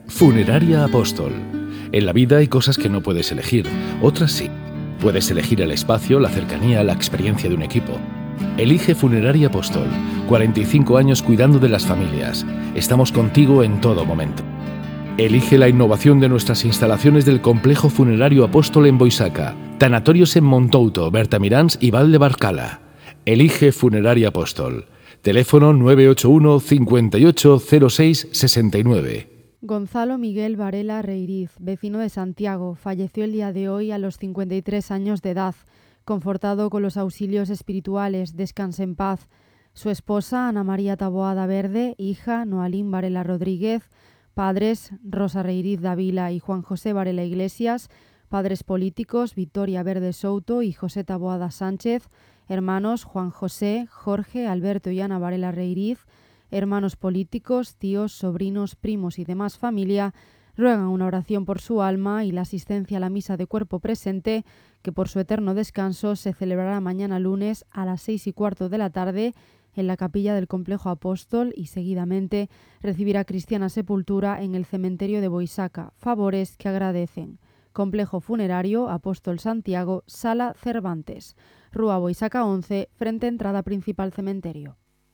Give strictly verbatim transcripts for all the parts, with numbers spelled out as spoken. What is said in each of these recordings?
Funeraria Apóstol. En la vida hay cosas que no puedes elegir, otras sí. Puedes elegir el espacio, la cercanía, la experiencia de un equipo. Elige Funeraria Apóstol. cuarenta y cinco años cuidando de las familias. Estamos contigo en todo momento. Elige la innovación de nuestras instalaciones del Complejo Funerario Apóstol en Boisaca, Tanatorios en Montouto, Bertamiráns y Val de Barcala. Elige Funeraria Apóstol. Teléfono nueve ocho uno, cincuenta y ocho, cero seis, sesenta y nueve. Gonzalo Miguel Varela Reiriz, vecino de Santiago, falleció el día de hoy a los cincuenta y tres años de edad, confortado con los auxilios espirituales, descanse en paz. Su esposa, Ana María Taboada Verde, hija, Noalín Varela Rodríguez, padres, Rosa Reiriz Dávila y Juan José Varela Iglesias, padres políticos, Victoria Verde Souto y José Taboada Sánchez, hermanos, Juan José, Jorge, Alberto y Ana Varela Reiriz, hermanos políticos, tíos, sobrinos, primos y demás familia, ruegan una oración por su alma y la asistencia a la misa de cuerpo presente, que por su eterno descanso se celebrará mañana lunes a las seis y cuarto de la tarde en la capilla del Complejo Apóstol y seguidamente recibirá cristiana sepultura en el cementerio de Boisaca. Favores que agradecen. Complejo Funerario Apóstol Santiago, Sala Cervantes, Rúa Boisaca once, frente entrada principal cementerio.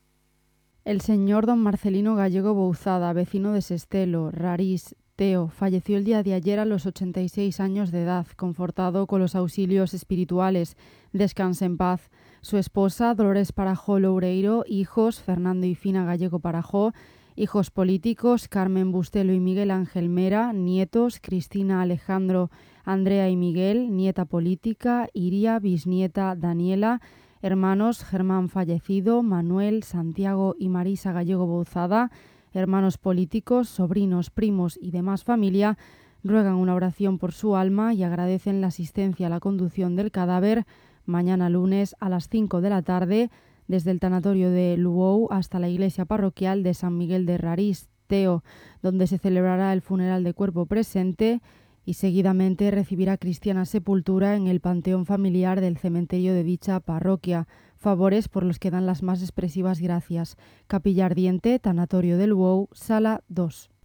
El señor don Marcelino Gallego Bouzada, vecino de Sestelo, Rarís, Teo, falleció el día de ayer a los ochenta y seis años de edad, confortado con los auxilios espirituales. Descanse en paz. Su esposa, Dolores Parajó Loureiro, hijos, Fernando y Fina Gallego Parajó, hijos políticos, Carmen Bustelo y Miguel Ángel Mera, nietos, Cristina, Alejandro, Andrea y Miguel, nieta política, Iria, bisnieta, Daniela, hermanos Germán fallecido, Manuel, Santiago y Marisa Gallego Bouzada, hermanos políticos, sobrinos, primos y demás familia, ruegan una oración por su alma y agradecen la asistencia a la conducción del cadáver mañana lunes a las cinco de la tarde desde el tanatorio de Luou hasta la iglesia parroquial de San Miguel de Rarís, Teo, donde se celebrará el funeral de cuerpo presente y seguidamente recibirá cristiana sepultura en el panteón familiar del cementerio de dicha parroquia. Favores por los que dan las más expresivas gracias. Capilla Ardiente, Tanatorio del Luou, Sala dos.